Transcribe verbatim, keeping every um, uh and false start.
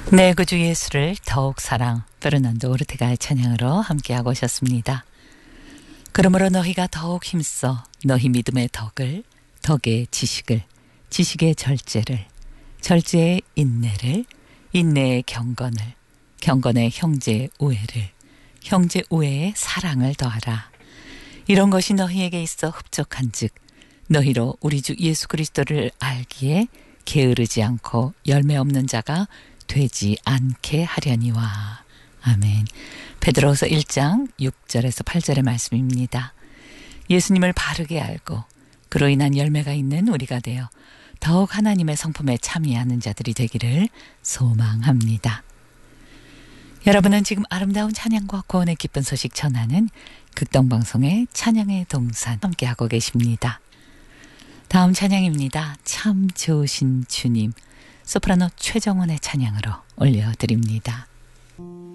네, 그 주 예수를 더욱 사랑 페르난도 오르테가의 찬양으로 함께하고 오셨습니다. 그러므로 너희가 더욱 힘써 너희 믿음의 덕을, 덕의 지식을, 지식의 절제를, 절제의 인내를, 인내의 경건을, 경건의 형제 우애를, 형제 우애의 사랑을 더하라. 이런 것이 너희에게 있어 흡족한즉 너희로 우리 주 예수 그리스도를 알기에 게으르지 않고 열매 없는 자가 되지 않게 하려니와. 아멘. 베드로후서 일 장 육 절에서 팔 절의 말씀입니다. 예수님을 바르게 알고 그로 인한 열매가 있는 우리가 되어 더욱 하나님의 성품에 참여하는 자들이 되기를 소망합니다. 여러분은 지금 아름다운 찬양과 구원의 기쁜 소식 전하는 극동방송의 찬양의 동산 함께하고 계십니다. 다음 찬양입니다. 참 좋으신 주님, 소프라노 최정원의 찬양으로 올려드립니다.